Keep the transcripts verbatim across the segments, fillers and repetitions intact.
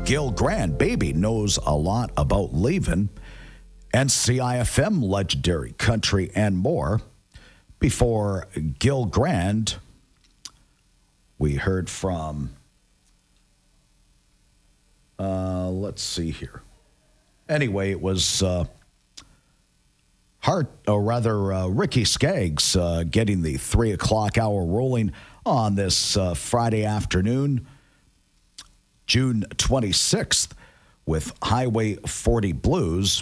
Gil Grant, Baby knows a lot about leaving. N C I F M, Legendary Country, and more. Before Gil Grant, we heard from, uh, let's see here. Anyway, it was uh, Hart, or rather uh, Ricky Skaggs uh, getting the three o'clock hour rolling on this uh, Friday afternoon, June twenty-sixth, with Highway forty Blues.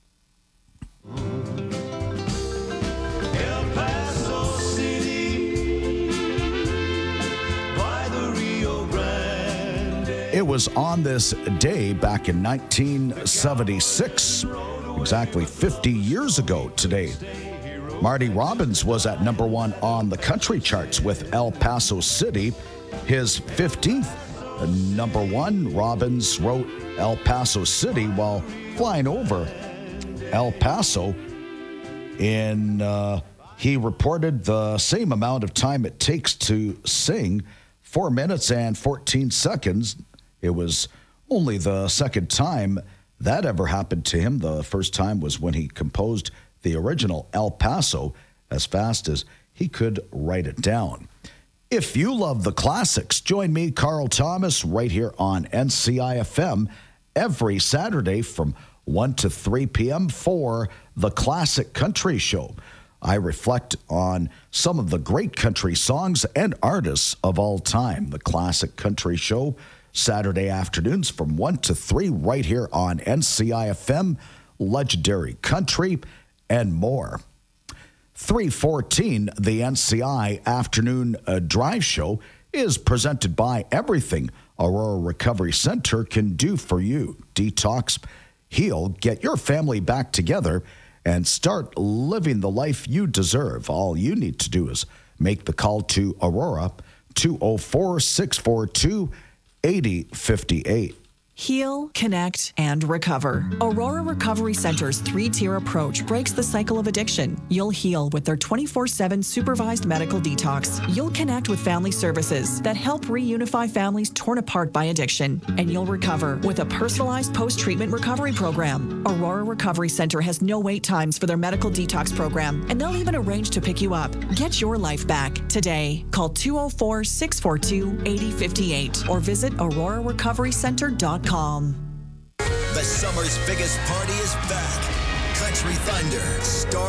El Paso City, by the Rio Grande. It was on this day back in nineteen seventy-six, exactly fifty years ago today. Marty Robbins was at number one on the country charts with El Paso City, his fifteenth number one. Robbins wrote El Paso City while flying over El Paso. In uh, he reported the same amount of time it takes to sing, four minutes and fourteen seconds. It was only the second time that ever happened to him. The first time was when he composed the original El Paso as fast as he could write it down. If you love the classics, join me, Carl Thomas, right here on N C I F M every Saturday from one to three p.m. for the Classic Country Show. I reflect on some of the great country songs and artists of all time. The Classic Country Show, Saturday afternoons from one to three, right here on N C I F M, Legendary Country, and more. three fourteen, the N C I Afternoon uh, Drive Show, is presented by everything Aurora Recovery Center can do for you. Detox, heal, get your family back together, and start living the life you deserve. All you need to do is make the call to Aurora, two oh four, six four two, eight oh five eight. Heal, connect, and recover. Aurora Recovery Center's three-tier approach breaks the cycle of addiction. You'll heal with their twenty-four seven supervised medical detox. You'll connect with family services that help reunify families torn apart by addiction. And you'll recover with a personalized post-treatment recovery program. Aurora Recovery Center has no wait times for their medical detox program, and they'll even arrange to pick you up. Get your life back today. Call two oh four, six four two, eight oh five eight or visit aurora recovery center dot com. The summer's biggest party is back. Country Thunder, Star